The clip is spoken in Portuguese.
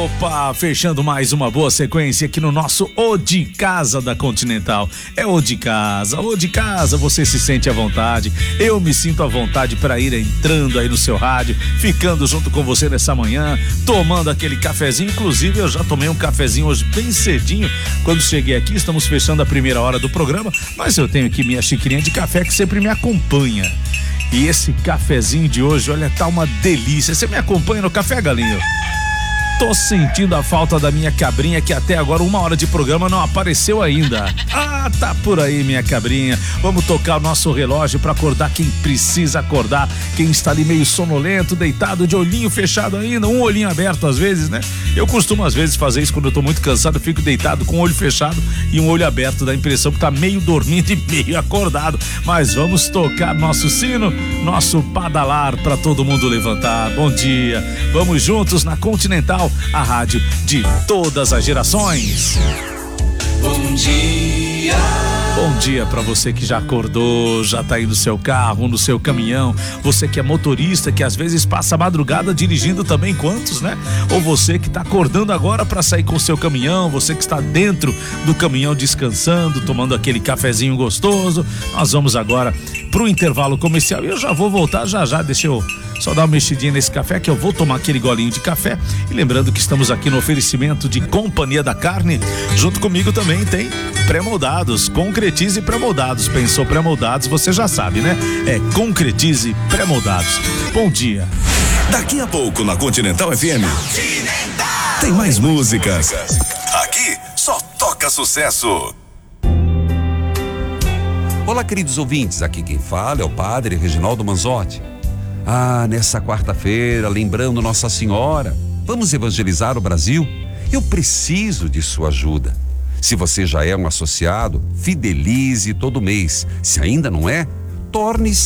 Opa, fechando mais uma boa sequência aqui no nosso O de Casa da Continental. É O de Casa, você se sente à vontade, eu me sinto à vontade para ir entrando aí no seu rádio, ficando junto com você nessa manhã, tomando aquele cafezinho. Inclusive eu já tomei um cafezinho hoje bem cedinho, quando cheguei aqui. Estamos fechando a primeira hora do programa, mas eu tenho aqui minha xicrinha de café que sempre me acompanha. E esse cafezinho de hoje, olha, tá uma delícia. Você me acompanha no café, galinho? Tô sentindo a falta da minha cabrinha, que até agora 1 hora de programa não apareceu ainda. Ah, tá por aí, minha cabrinha. Vamos tocar o nosso relógio pra acordar quem precisa acordar, quem está ali meio sonolento, deitado, de olhinho fechado ainda, um olhinho aberto às vezes, né? Eu costumo às vezes fazer isso quando eu tô muito cansado, eu fico deitado com o olho fechado e um olho aberto, dá a impressão que tá meio dormindo e meio acordado. Mas vamos tocar nosso sino, nosso padalar pra todo mundo levantar. Bom dia, vamos juntos na Continental, a rádio de todas as gerações. Bom dia. Bom dia pra você que já acordou, já tá aí no seu carro, no seu caminhão. Você que é motorista, que às vezes passa a madrugada dirigindo também, quantos, né? Ou você que tá acordando agora pra sair com o seu caminhão, você que está dentro do caminhão descansando, tomando aquele cafezinho gostoso. Nós vamos agora pro intervalo comercial e eu já vou voltar já. Deixa eu só dar uma mexidinha nesse café, que eu vou tomar aquele golinho de café. E lembrando que estamos aqui no oferecimento de Companhia da Carne. Junto comigo também tem Pré-moldados, Concretize Pré-moldados. Pensou pré-moldados, você já sabe, né? É Concretize Pré-moldados. Bom dia. Daqui a pouco na Continental FM tem mais músicas. Aqui só toca sucesso. Olá, queridos ouvintes, aqui quem fala é o Padre Reginaldo Manzotti. Nessa quarta-feira, lembrando Nossa Senhora, vamos evangelizar o Brasil? Eu preciso de sua ajuda. Se você já é um associado, fidelize todo mês. Se ainda não é, torne-se